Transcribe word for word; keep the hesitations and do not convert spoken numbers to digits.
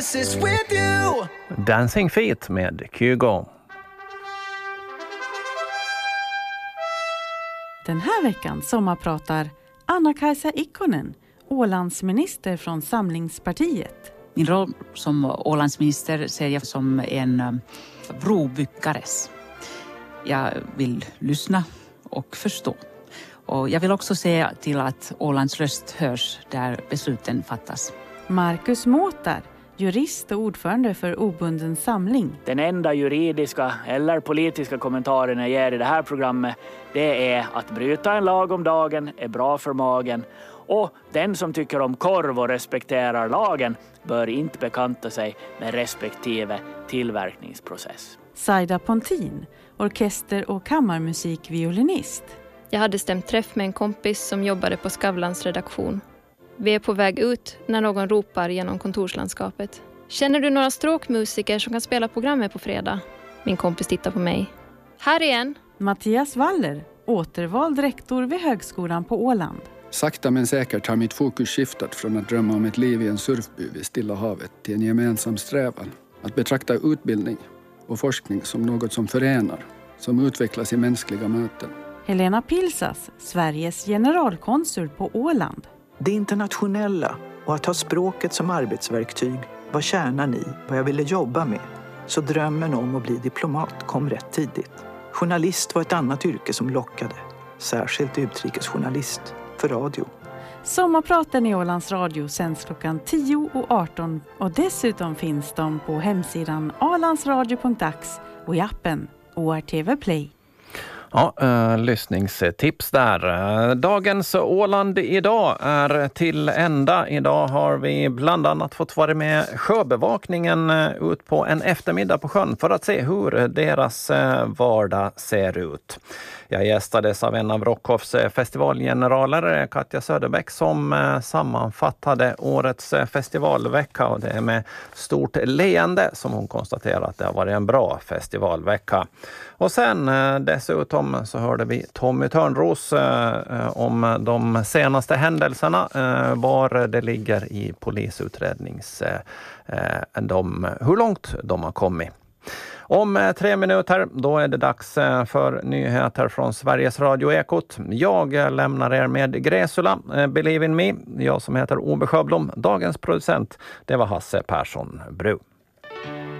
oasis with you. Dancing Feet med Kygo. Den här veckan sommarpratar Anna-Kajsa Ikonen, Ålandsminister från Samlingspartiet. Min roll som Ålandsminister ser jag som en brobyggares. Jag vill lyssna och förstå. Och jag vill också se till att Ålands röst hörs där besluten fattas. Markus Måtar, jurist och ordförande för Obunden samling. Den enda juridiska eller politiska kommentaren jag ger i det här programmet, det är att bryta en lag om dagen är bra för magen. Och den som tycker om korv och respekterar lagen bör inte bekanta sig med respektive tillverkningsprocess. Saida Pontin, orkester- och kammarmusikviolinist. Jag hade stämt träff med en kompis som jobbade på Skavlans redaktion. Vi är på väg ut när någon ropar genom kontorslandskapet. Känner du några stråkmusiker som kan spela programmet på fredag? Min kompis tittar på mig. Här igen. Mattias Waller, återvald rektor vid Högskolan på Åland. Sakta men säkert har mitt fokus skiftat från att drömma om ett liv i en surfby vid Stilla havet till en gemensam strävan. Att betrakta utbildning och forskning som något som förenar, som utvecklas i mänskliga möten. Helena Pilsas, Sveriges generalkonsul på Åland. Det internationella och att ha språket som arbetsverktyg var kärnan i vad jag ville jobba med. Så drömmen om att bli diplomat kom rätt tidigt. Journalist var ett annat yrke som lockade. Särskilt utrikesjournalist för radio. Sommarpraten i Ålands Radio sänds klockan tio och arton och dessutom finns de på hemsidan alandsradio punkt ax och i appen O R T V Play. Ja, uh, lyssningstips där. Dagens Åland idag är till ända. Idag har vi bland annat fått vara med sjöbevakningen ut på en eftermiddag på sjön för att se hur deras vardag ser ut. Jag gästades av en av Rockhoffs festivalgeneraler, Katja Söderbäck, som sammanfattade årets festivalvecka, och det är med stort leende som hon konstaterar att det har varit en bra festivalvecka. Och sen dessutom så hörde vi Tommy Törnros eh, om de senaste händelserna, eh, var det ligger i polisutrednings, eh, de, hur långt de har kommit. Om tre minuter då är det dags för nyheter från Sveriges Radio Ekot. Jag lämnar er med Gräsula, Believe in me, jag som heter Ove Sjöblom. Dagens producent, det var Hasse Persson Bru.